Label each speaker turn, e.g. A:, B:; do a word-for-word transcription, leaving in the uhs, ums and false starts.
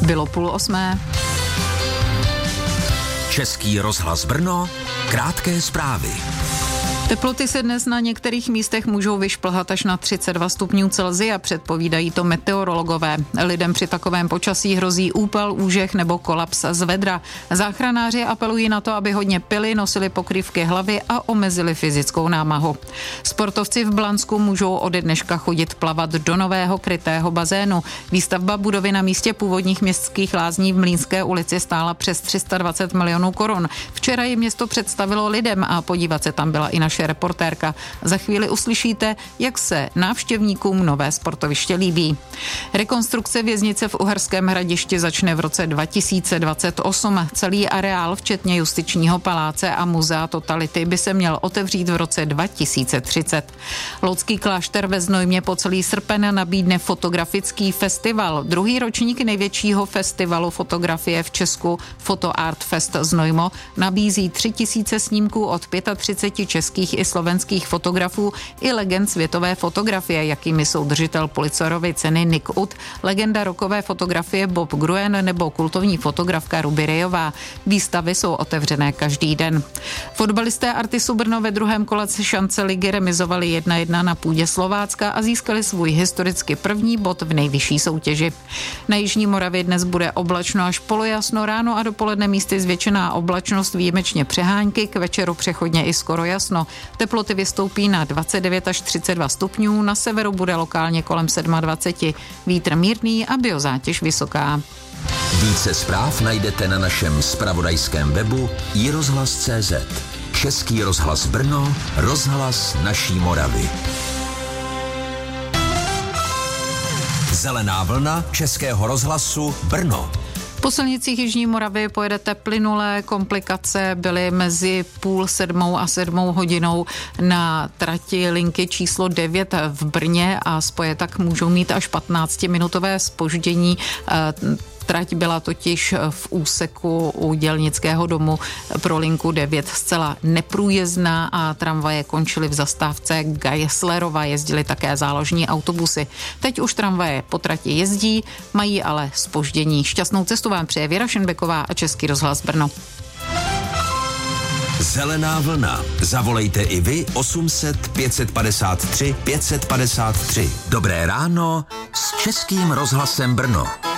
A: Bylo půl osmé.
B: Český rozhlas Brno, krátké zprávy.
A: Teploty se dnes na některých místech můžou vyšplhat až na třicet dva stupňů Celsia, předpovídají to meteorologové. Lidem při takovém počasí hrozí úpal, úžeh nebo kolaps z vedra. Záchranáři apelují na to, aby hodně pili, nosili pokrývky hlavy a omezili fyzickou námahu. Sportovci v Blansku můžou ode dneška chodit plavat do nového krytého bazénu. Výstavba budovy na místě původních městských lázní v Mlýnské ulici stála přes tři sta dvacet milionů korun. Včera ji město představilo lidem a podívat se tam byla i naše reportérka. Za chvíli uslyšíte, jak se návštěvníkům nové sportoviště líbí. Rekonstrukce věznice v Uherském Hradišti začne v roce dva tisíce dvacet osm. Celý areál, včetně justičního paláce a muzea totality, by se měl otevřít v roce dva tisíce třicet. Loudský klášter ve Znojmě po celý srpen nabídne fotografický festival. Druhý ročník největšího festivalu fotografie v Česku, Photo Art Fest Znojmo, nabízí tři tisíce snímků od třiceti pěti českých i slovenských fotografů i legend světové fotografie, jakými jsou držitel Pulitzerovy ceny Nick Ut, legenda rokové fotografie Bob Gruen nebo kultovní fotografka Ruby Rayová. Výstavy jsou otevřené každý den. Fotbalisté Artisu Brno ve druhém kole šance ligy remizovali jedna jedna na půdě Slovácka a získali svůj historicky první bod v nejvyšší soutěži. Na jižní Moravě dnes bude oblačno až polojasno, ráno a dopoledne místy zvětšená oblačnost, výjimečně přehánky, k večeru přechodně i skoro jasno. Teploty vystoupí na dvacet devět až třicet dva stupňů, na severu bude lokálně kolem dvacet sedm. Vítr mírný a biozátěž vysoká.
B: Více zpráv najdete na našem zpravodajském webu i rozhlas tečka cé zet. Český rozhlas Brno, rozhlas naší Moravy. Zelená vlna Českého rozhlasu Brno.
A: Po silnicích jižní Moravy pojedete plynulé, komplikace byly mezi půl sedmou a sedmou hodinou na trati linky číslo devět v Brně a spoje tak můžou mít až patnáctiminutové zpoždění. Trať byla totiž v úseku u Dělnického domu pro linku devět zcela neprůjezdná a tramvaje končily v zastávce Geislerova, jezdily také záložní autobusy. Teď už tramvaje po trati jezdí, mají ale zpoždění. Šťastnou cestu vám přeje Věra Šenbeková a Český rozhlas Brno.
B: Zelená vlna. Zavolejte i vy osm set pět set padesát tři pět set padesát tři. Dobré ráno s Českým rozhlasem Brno.